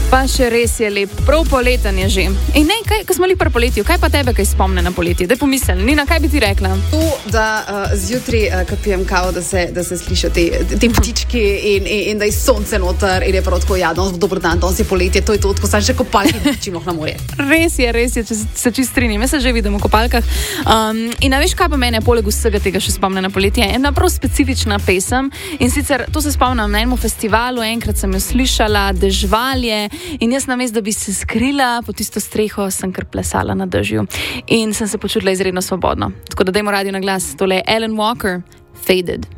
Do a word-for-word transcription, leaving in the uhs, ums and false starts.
Pa še res je lep, prav poleten je že. In ne, kaj, ko smo li pri poletju, kaj pa tebe kaj spomne na poletje? Daj pomisel, Nina, kaj bi ti rekla? To, da uh, zjutraj, uh, ko pijem kavo, da se, da se slišijo te, te ptički in, in, in da je sonce noter in je prav tako, ja, danes bo dober dan, danes je poletje, to je to, ko sam še kopalki čim lahko na morje. Res je, res je, če se čist strinjam. Jaz se že vidim v kopalkah. Um, in a veš, kaj pa mene poleg vsega tega še spomne na poletje? Ena prav specifična pesem in sicer to se spomnim na enem festivalu, enkrat sem jo slišala, Dežvalje. In jaz namest, da bi se skrila pod tisto streho, sem kar plesala na dežju. In sem se počutila izredno svobodno. Tako da dajmo radio na glas. Tole je Alan Walker, Faded.